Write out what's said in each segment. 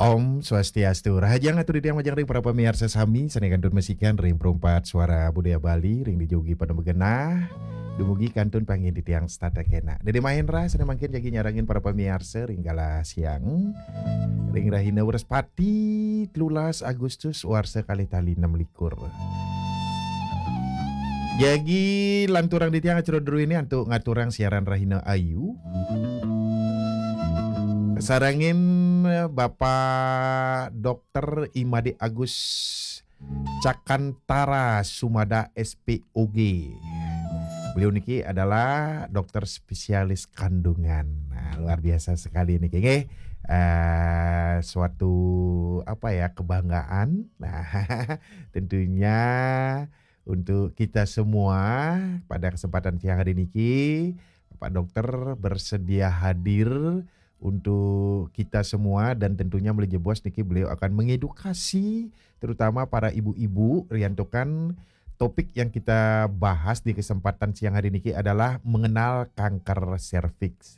Om Swastiastu. Rahaja ngatur di tiang majang ring para pemirsa sami sani kantun mesikan ring perempat suara budaya Bali ring dijogi pada begenah. Dumugi kantun pangin di tiang stata kena. Dede Mahendra sani mangkin jagi nyarangin para pemirsa ring gala siang. Ring rahina Wrespati 13 Agustus warsa kali tali 6 likur. Jagi lanturang di tiang acara dulu ini untuk ngaturang siaran rahina Ayu. Sarangin Bapak Dr. Imade Agus Cakantara Sumada SPOG. Beliau niki adalah dokter spesialis kandungan. Nah, luar biasa sekali niki. Suatu kebanggaan. Nah, tentunya untuk kita semua pada kesempatan siang hari niki Pak Dokter bersedia hadir untuk kita semua dan tentunya melalui bos niki beliau akan mengedukasi terutama para ibu-ibu riantokan topik yang kita bahas di kesempatan siang hari niki adalah mengenal kanker serviks.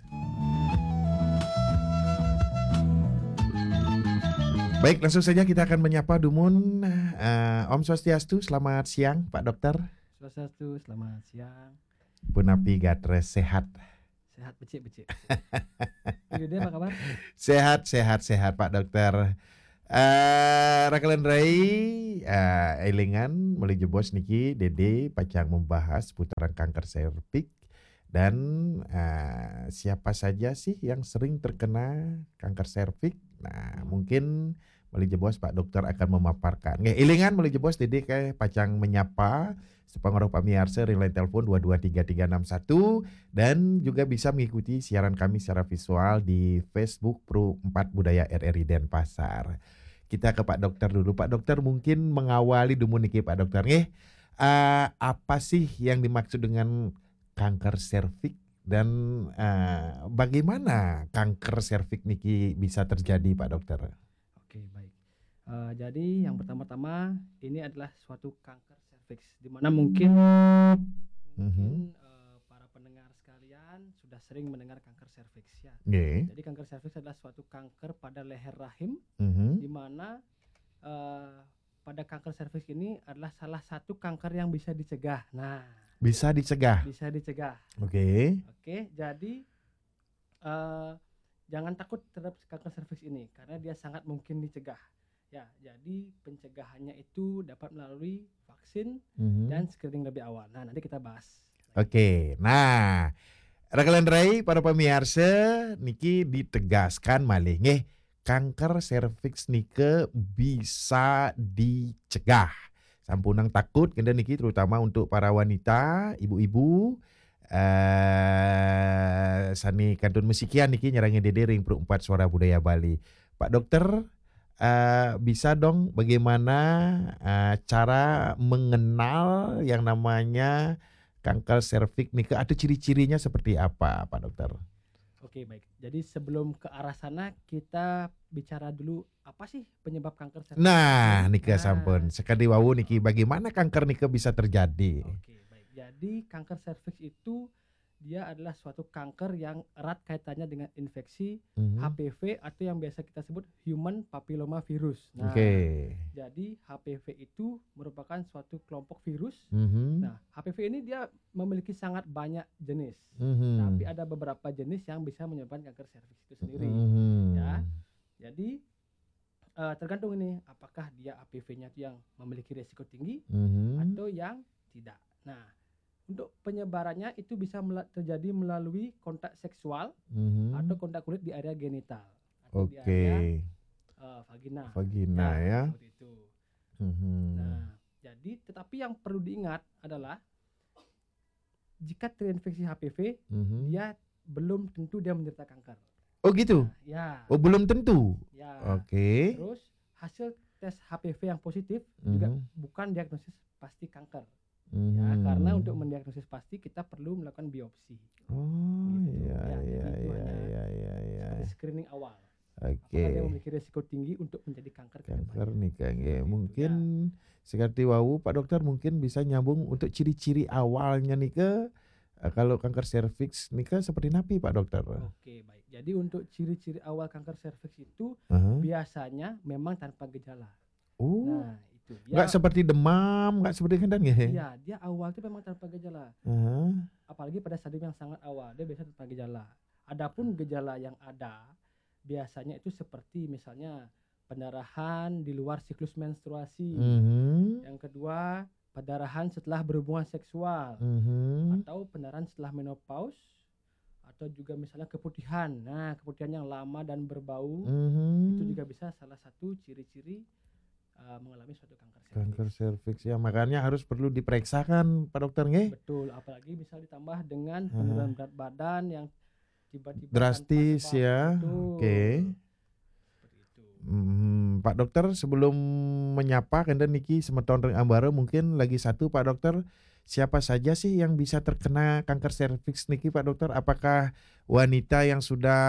Baik, langsung saja kita akan menyapa Dumun. Om Swastiastu, selamat siang Pak Dokter. Swastiastu, selamat siang. Punapi gatre sehat. Sehat becik. Dia apa kabar? Sehat Pak Dokter. Rakalan Rai elingan melalui jebos niki Dede pacang membahas putaran kanker serviks dan siapa saja sih yang sering terkena kanker serviks. Nah, mungkin melalui jebos Pak Dokter akan memaparkan. Elingan melalui jebos Dede kayak pacang menyapa sepengaruh pemirsa ring line telepon 223361 dan juga bisa mengikuti siaran kami secara visual di Facebook Pro 4 Budaya RRI Denpasar. Kita ke Pak Dokter dulu. Pak Dokter mungkin mengawali dulu niki Pak Dokter. Apa sih yang dimaksud dengan kanker serviks dan bagaimana kanker serviks niki bisa terjadi Pak Dokter? Oke, baik. Jadi yang pertama-tama ini adalah suatu kanker serviks di mana mungkin para pendengar sekalian sudah sering mendengar kanker serviks ya. Jadi kanker serviks adalah suatu kanker pada leher rahim di mana pada kanker serviks ini adalah salah satu kanker yang bisa dicegah. Nah, bisa dicegah. Oke, jadi jangan takut terhadap kanker serviks ini karena dia sangat mungkin dicegah. Ya, jadi pencegahannya itu dapat melalui vaksin dan screening lebih awal. Nah, nanti kita bahas. Oke. Nah, rakalan Rai para pemirsa niki ditegaskan malih kanker serviks nike bisa dicegah. Sampunang takut kena niki terutama untuk para wanita, ibu-ibu sani kantun mesikian niki nyarangin Dede ring Pro 4 Suara Budaya Bali. Pak Dokter bisa dong bagaimana cara mengenal yang namanya kanker serviks nih, atau ciri-cirinya seperti apa Pak Dokter? Oke, baik. Jadi sebelum ke arah sana kita bicara dulu apa sih penyebab kanker serviks. Nah, nika sampun sekali wawu niki bagaimana kanker nika bisa terjadi. Oke, baik. Jadi kanker serviks itu dia adalah suatu kanker yang erat kaitannya dengan infeksi HPV atau yang biasa kita sebut human papilloma virus. Nah, jadi HPV itu merupakan suatu kelompok virus. Nah, HPV ini dia memiliki sangat banyak jenis. Tapi ada beberapa jenis yang bisa menyebabkan kanker serviks itu sendiri. Ya. Jadi tergantung ini apakah dia HPV-nya yang memiliki risiko tinggi atau yang tidak. Nah, untuk penyebarannya itu bisa terjadi melalui kontak seksual atau kontak kulit di area genital atau di area vagina ya. Seperti itu. Nah, jadi tetapi yang perlu diingat adalah jika terinfeksi HPV dia belum tentu dia menderita kanker. Oh gitu? Nah, ya. Oh belum tentu? Ya. Oke. Terus hasil tes HPV yang positif juga bukan diagnosis pasti kanker. Ya, karena untuk mendiagnosis pasti kita perlu melakukan biopsi. Oh gitu. iya. Seperti screening awal. Oke. Apakah dia memiliki risiko tinggi untuk menjadi kanker nih Kang. Mungkin seperti wawu Pak Dokter mungkin bisa nyambung untuk ciri-ciri awalnya nih ke Kalau kanker serviks ini kan seperti napi Pak Dokter? Oke, baik. Jadi untuk ciri-ciri awal kanker serviks itu biasanya memang tanpa gejala. Nah, itu nggak seperti demam, nggak seperti kendang ya? Iya, dia awal itu memang tanpa gejala. Apalagi pada stadium yang sangat awal, dia biasa tanpa gejala. Adapun gejala yang ada biasanya itu seperti misalnya pendarahan di luar siklus menstruasi. Yang kedua, pendarahan setelah berhubungan seksual, atau pendarahan setelah menopause, atau juga misalnya keputihan. Nah, keputihan yang lama dan berbau itu juga bisa salah satu ciri-ciri mengalami suatu kanker serviks. Ya, makanya harus perlu diperiksakan Pak Dokter nggih. Betul, apalagi bisa ditambah dengan penurunan berat badan yang tiba-tiba drastis ya. Oke. Pak Dokter, sebelum menyapa kenda niki semeton reng ambare mungkin lagi satu Pak Dokter, siapa saja sih yang bisa terkena kanker serviks niki Pak Dokter? Apakah wanita yang sudah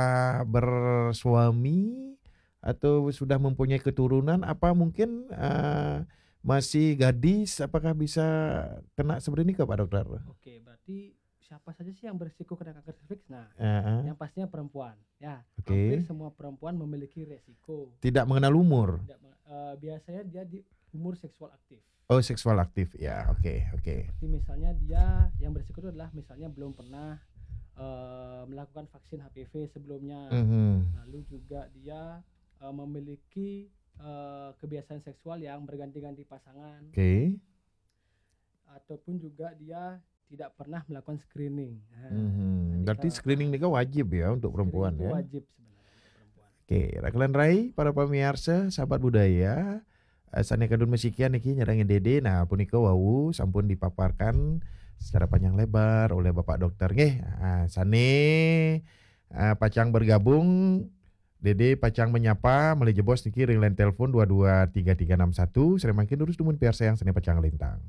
bersuami atau sudah mempunyai keturunan, apa mungkin masih gadis, apakah bisa kena seperti ini Pak Dokter? Oke, berarti siapa saja sih yang berisiko kena kanker serviks? Nah, yang pastinya perempuan. Ya, hampir semua perempuan memiliki resiko. Tidak mengenal umur. Biasanya dia di umur seksual aktif. Oh, seksual aktif. Ya, oke. Seperti misalnya dia yang berisiko itu adalah misalnya belum pernah melakukan vaksin HPV sebelumnya. Lalu juga dia memiliki kebiasaan seksual yang berganti-ganti pasangan. Ataupun juga dia tidak pernah melakukan screening. Berarti screening ini wajib ya untuk perempuan ya? Wajib sebenarnya untuk perempuan. Oke, Raglan Rai, para pemirsa, sahabat budaya, sani kadun mesikian niki nyerangin Dede. Nah, punika wau sampun dipaparkan secara panjang lebar oleh Bapak Dokter nggih. Sane pacang bergabung, Dede pacang menyapa melalui jebos niki ring line telepon 223361. Saya makin urus dumun piar sayang sane pacang lintang.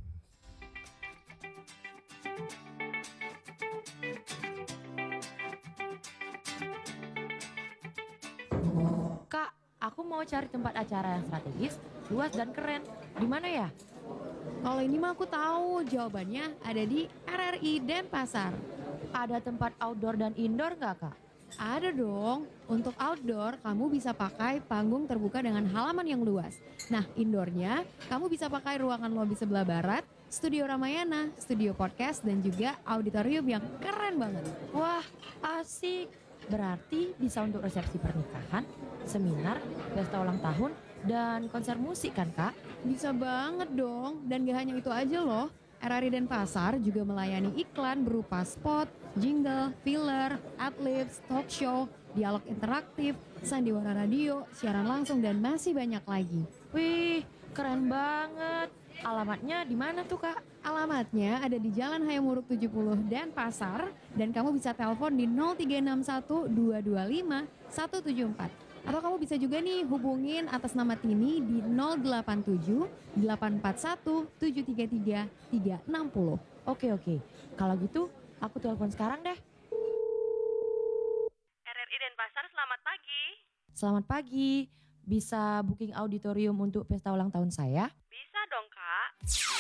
Kak, aku mau cari tempat acara yang strategis, luas dan keren. Di mana ya? Kalau ini mah aku tahu jawabannya ada di RRI Denpasar. Ada tempat outdoor dan indoor nggak, Kak? Ada dong. Untuk outdoor, kamu bisa pakai panggung terbuka dengan halaman yang luas. Nah, indoornya, kamu bisa pakai ruangan lobi sebelah barat, studio Ramayana, studio podcast, dan juga auditorium yang keren banget. Wah, asik. Berarti bisa untuk resepsi pernikahan, seminar, pesta ulang tahun, dan konser musik kan, Kak? Bisa banget dong. Dan gak hanya itu aja loh. RRI Denpasar juga melayani iklan berupa spot, jingle, filler, adlibs, talk show, dialog interaktif, sandiwara radio, siaran langsung, dan masih banyak lagi. Wih, keren banget. Alamatnya di mana tuh, Kak? Alamatnya ada di Jalan Hayamuruk 70 Denpasar, dan kamu bisa telepon di 0361 225 174. Atau kamu bisa juga nih hubungin atas nama Tini di 087 841 733 360. Oke. Kalau gitu, aku telepon sekarang deh. RRI Denpasar, selamat pagi. Selamat pagi. Bisa booking auditorium untuk pesta ulang tahun saya? Bisa dong, Kak.